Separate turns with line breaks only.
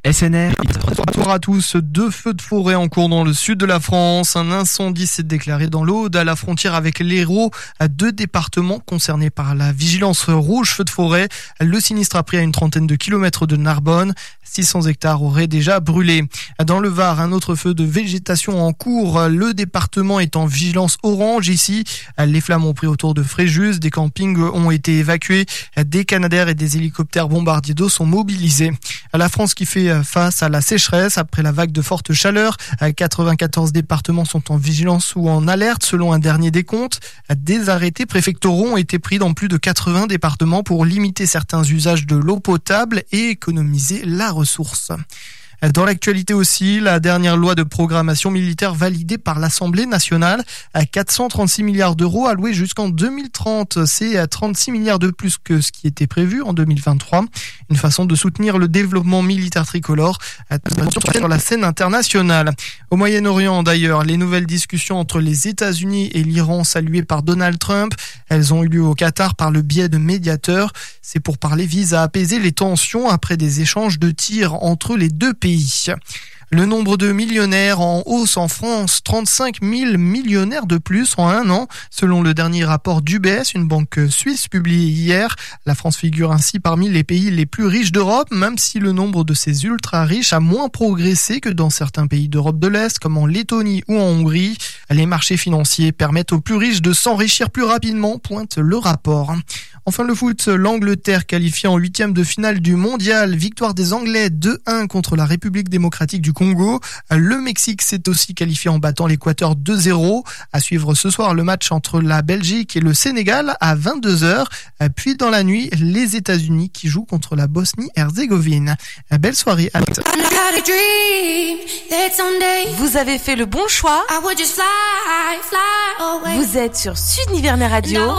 SNR.
Bonjour à tous. 2 feux de forêt en cours dans le sud de la France. Un incendie s'est déclaré dans l'Aude à la frontière avec l'Hérault. 2 départements concernés par la vigilance rouge feu de forêt. Le sinistre a pris à une trentaine de kilomètres de Narbonne. 600 hectares auraient déjà brûlé. Dans le Var, un autre feu de végétation en cours. Le département est en vigilance orange ici. Les flammes ont pris autour de Fréjus. Des campings ont été évacués. Des Canadair et des hélicoptères bombardiers d'eau sont mobilisés. La France qui fait face à la sécheresse après la vague de forte chaleur. 94 départements sont en vigilance ou en alerte selon un dernier décompte. Des arrêtés préfectoraux ont été pris dans plus de 80 départements pour limiter certains usages de l'eau potable et économiser la ressource. Dans l'actualité aussi, la dernière loi de programmation militaire validée par l'Assemblée nationale à 436 milliards d'euros alloués jusqu'en 2030. C'est 36 milliards de plus que ce qui était prévu en 2023. Une façon de soutenir le développement militaire tricolore sur la scène internationale. Au Moyen-Orient d'ailleurs, les nouvelles discussions entre les États-Unis et l'Iran saluées par Donald Trump, elles ont eu lieu au Qatar par le biais de médiateurs. Ces pourparlers visent à apaiser les tensions après des échanges de tirs entre les deux pays. Le nombre de millionnaires en hausse en France, 35 000 millionnaires de plus en un an, selon le dernier rapport d'UBS, une banque suisse publié hier. La France figure ainsi parmi les pays les plus riches d'Europe, même si le nombre de ces ultra-riches a moins progressé que dans certains pays d'Europe de l'Est, comme en Lettonie ou en Hongrie. Les marchés financiers permettent aux plus riches de s'enrichir plus rapidement, pointe le rapport. Enfin le foot, l'Angleterre qualifiée en 8e de finale du mondial, victoire des Anglais 2-1 contre la République démocratique du Congo. Le Mexique s'est aussi qualifié en battant l'Équateur 2-0. À suivre ce soir le match entre la Belgique et le Sénégal à 22h. Puis dans la nuit, les États-Unis qui jouent contre la Bosnie-Herzégovine. Belle soirée à tous.
Vous avez fait le bon choix. Vous êtes sur Sud Nivernet Radio.